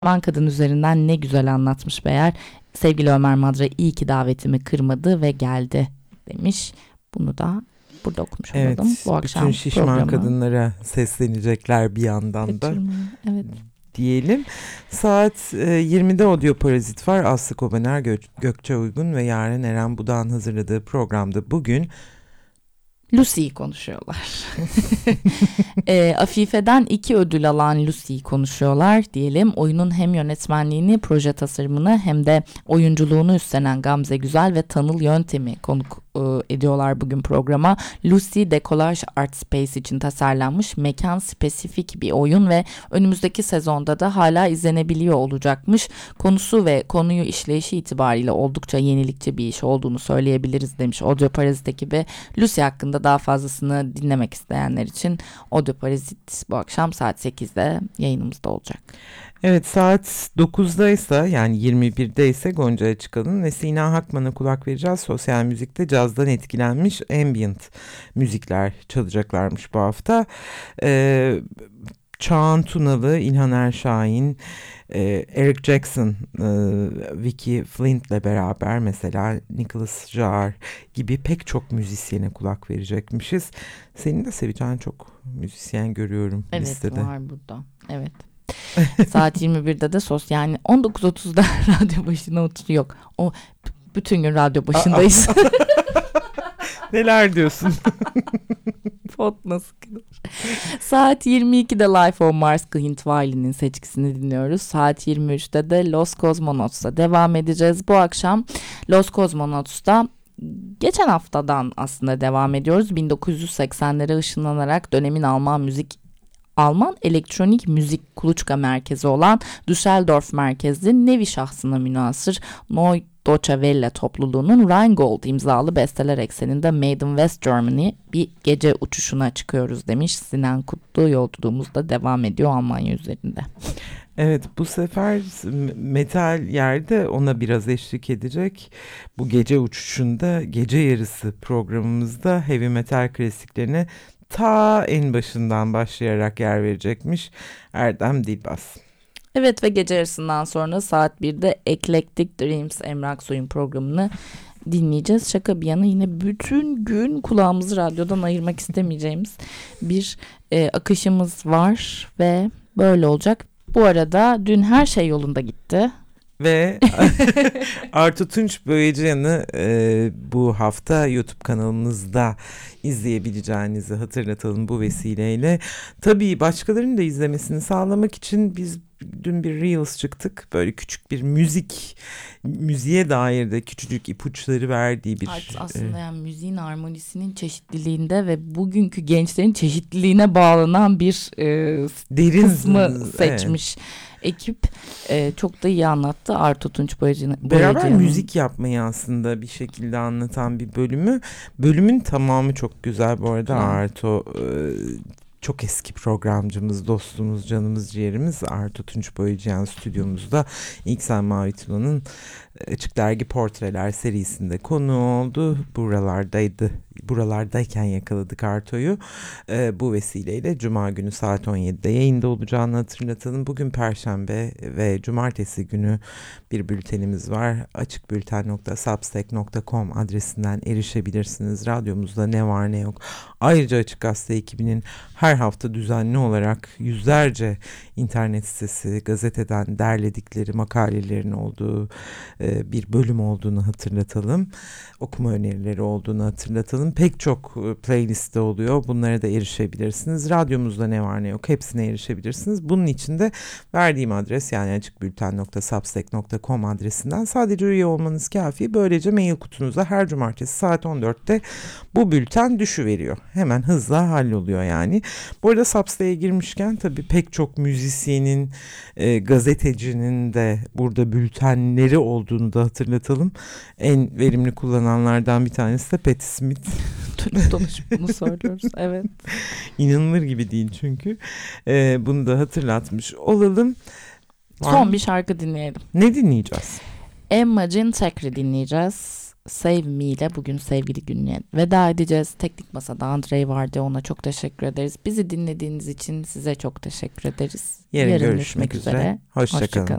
Alman kadın üzerinden ne güzel anlatmış Beyer. Sevgili Ömer Madra iyi ki davetimi kırmadı ve geldi demiş. Bunu da burada okumuş Evet, olalım. Bu akşam bütün şişman programı kadınlara seslenecekler bir yandan da kaçırmayın. Evet. diyelim. Saat 20'de Audio Parazit var. Aslı Kobener, Gökçe Uygun ve Yaren Eren Budak'ın hazırladığı programda bugün Lucy'yi konuşuyorlar. Afife'den 2 ödül alan Lucy'yi konuşuyorlar diyelim. Oyunun hem yönetmenliğini, proje tasarımını hem de oyunculuğunu üstlenen Gamze Güzel ve Tanıl Yöntem'i konuk ediyorlar bugün programa. Lucy Decollage Art Space için tasarlanmış mekan spesifik bir oyun ve önümüzdeki sezonda da hala izlenebiliyor olacakmış. Konusu ve konuyu işleyişi itibariyle oldukça yenilikçi bir iş olduğunu söyleyebiliriz demiş Audio Parazit ekibi. Lucy hakkında daha fazlasını dinlemek isteyenler için Audio Parazit bu akşam saat 8'de yayınımızda olacak. Evet, saat 9'daysa yani 21'de ise Gonca'ya çıkalım ve Sina Hakman'a kulak vereceğiz. Sosyal müzikte cazdan etkilenmiş ambient müzikler çalacaklarmış bu hafta. Çağan Tunalı, İlhan Erşahin, Eric Jackson, Vicky Flint'le beraber mesela Nicholas Jarre gibi pek çok müzisyene kulak verecekmişiz. Senin de seveceğin çok müzisyen görüyorum listede. Evet, var burada. Evet. Saat 21'de de yani 19.30'da radyo başına oturuyor. O bütün gün radyo başındayız. Neler diyorsun? Pot nasıl kırılır? Saat 22'de Life on Mars Clint Wiley'nin seçkisini dinliyoruz. Saat 23'te de Los Cosmonauts'ta devam edeceğiz. Bu akşam Los Cosmonauts'ta geçen haftadan aslında devam ediyoruz. 1980'lere ışınlanarak dönemin Alman elektronik müzik kuluçka merkezi olan Düsseldorf merkezli nevi şahsına münhasır Neue Deutsche Welle topluluğunun Rheingold imzalı besteler ekseninde Made in West Germany bir gece uçuşuna çıkıyoruz demiş Sinan Kutlu. Yolculuğumuz da devam ediyor Almanya üzerinde. Evet, bu sefer metal yerde ona biraz eşlik edecek. Bu gece uçuşunda gece yarısı programımızda heavy metal klasiklerine ta en başından başlayarak yer verecekmiş Erdem Dilbaz. Evet ve gece yarısından sonra saat 1'de Eclectic Dreams Emre Aksoy'un programını dinleyeceğiz. Şaka bir yana yine bütün gün kulağımızı radyodan ayırmak istemeyeceğimiz bir akışımız var ve böyle olacak. Bu arada dün her şey yolunda gitti. Ve Artu Tunç Boyacıyan'ı bu hafta YouTube kanalımızda izleyebileceğinizi hatırlatalım bu vesileyle. Tabii başkalarının da izlemesini sağlamak için biz dün bir Reels çıktık. Böyle küçük bir müziğe dair de küçücük ipuçları verdiği bir... Aslında yani müziğin armonisinin çeşitliliğinde ve bugünkü gençlerin çeşitliliğine bağlanan bir derin kısmı seçmiş. Evet. Ekip çok da iyi anlattı Artu Tunç Boyacı'nın. Beraber müzik yapmayı aslında bir şekilde anlatan bir bölümü. Bölümün tamamı çok güzel bu arada. Artu çok eski programcımız, dostumuz, canımız, ciğerimiz Artu Tunç Boyacıyan stüdyomuzda İlksel Mavi Tıla'nın Açık Dergi Portreler serisinde konu oldu. Buralardayken yakaladık Arto'yu. Bu vesileyle Cuma günü saat 17'de yayında olacağını hatırlatalım. Bugün Perşembe ve Cumartesi günü bir bültenimiz var. açıkbülten.substack.com adresinden erişebilirsiniz. Radyomuzda ne var ne yok. Ayrıca Açık Gazete ekibinin her hafta düzenli olarak yüzlerce internet sitesi, gazeteden derledikleri makalelerin olduğu bir bölüm olduğunu hatırlatalım. Okuma önerileri olduğunu hatırlatalım. Pek çok playliste oluyor. Bunlara da erişebilirsiniz. Radyomuzda ne var ne yok hepsine erişebilirsiniz. Bunun için de verdiğim adres yani açıkbülten.substack.com adresinden sadece üye olmanız kafi. Böylece mail kutunuza her cumartesi saat 14'te bu bülten düşüveriyor. Hemen hızla halloluyor yani. Bu arada Substack'e girmişken tabii pek çok müzisyenin, gazetecinin de burada bültenleri olduğunu da hatırlatalım. En verimli kullananlardan bir tanesi de Patti Smith. Dolaşıp bunu söylüyoruz. Evet. İnanılır gibi değil çünkü. Bunu da hatırlatmış olalım. Son bir şarkı dinleyelim. Ne dinleyeceğiz? Emma Jean Thackeray dinleyeceğiz. Save Me ile bugün sevgili gününe veda edeceğiz. Teknik Masa'da Andrei vardı, ona çok teşekkür ederiz. Bizi dinlediğiniz için size çok teşekkür ederiz. Yarın görüşmek üzere. Hoşça kalın.